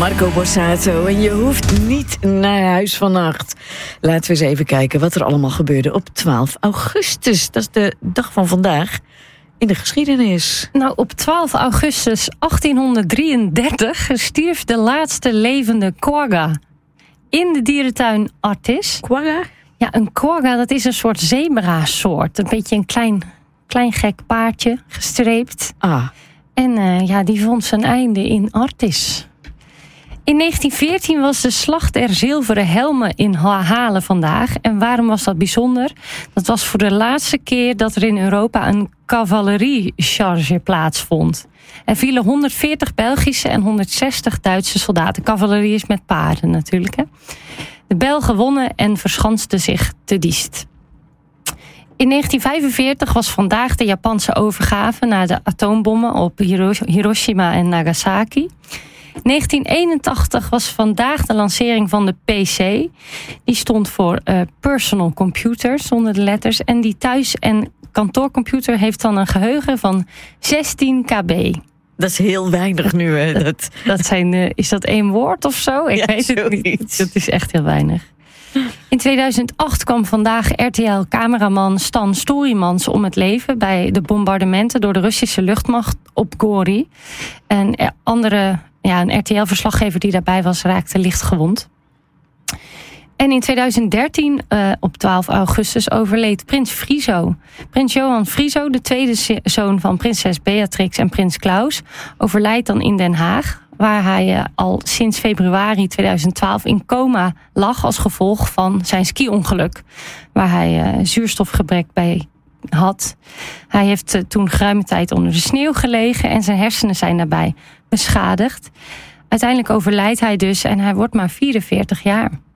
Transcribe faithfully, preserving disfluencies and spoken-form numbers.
Marco Borsato. En je hoeft niet naar huis vannacht. Laten we eens even kijken wat er allemaal gebeurde op twaalf augustus. Dat is de dag van vandaag in de geschiedenis. Nou, op twaalf augustus achttienhonderddrieëndertig stierf de laatste levende quagga in de dierentuin Artis. Quagga? Ja, een quagga, dat is een soort zebra-soort. Een beetje een klein, klein gek paardje, gestreept. Ah. En uh, ja, die vond zijn einde in Artis. In negentien veertien was de slag der zilveren helmen in Halen vandaag. En waarom was dat bijzonder? Dat was voor de laatste keer dat er in Europa een cavalerie-charge plaatsvond. Er vielen honderdveertig Belgische en honderdzestig Duitse soldaten. Cavalerie is met paarden natuurlijk, hè. De Belgen wonnen en verschansten zich te Diest. In negentien vijfenveertig was vandaag de Japanse overgave na de atoombommen op Hiroshima en Nagasaki. negentien eenentachtig was vandaag de lancering van de P C. Die stond voor uh, Personal Computer, zonder de letters. En die thuis- en kantoorcomputer heeft dan een geheugen van zestien kilobyte. Dat is heel weinig nu, hè? Dat, dat, dat zijn, uh, is dat één woord of zo? Ik ja, weet het zoiets. niet. Dat is echt heel weinig. In tweeduizend acht kwam vandaag R T L-cameraman Stan Storymans om het leven bij de bombardementen door de Russische luchtmacht op Gori. En andere, ja, een R T L-verslaggever die daarbij was, raakte licht gewond. En in tweeduizend dertien, uh, op twaalf augustus, overleed prins Friso. Prins Johan Friso, de tweede zoon van prinses Beatrix en prins Klaus, overlijdt dan in Den Haag, waar hij uh, al sinds februari tweeduizend twaalf in coma lag als gevolg van zijn ski-ongeluk, waar hij uh, zuurstofgebrek bij had. Hij heeft uh, toen geruime tijd onder de sneeuw gelegen en zijn hersenen zijn daarbij beschadigd. Uiteindelijk overlijdt hij dus en hij wordt maar vierenveertig jaar.